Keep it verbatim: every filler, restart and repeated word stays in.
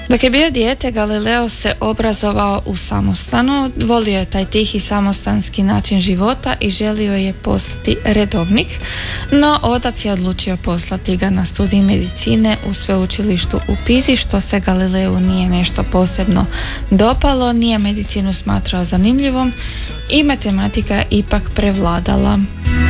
Dok je bio dijete, Galileo se obrazovao u samostanu, volio je taj tihi samostanski način života i želio je postati redovnik, no otac je odlučio poslati ga na studij medicine u sveučilištu u Pizi, što se Galileu nije nešto posebno dopalo, nije medicinu smatrao zanimljivom i matematika je ipak prevladala.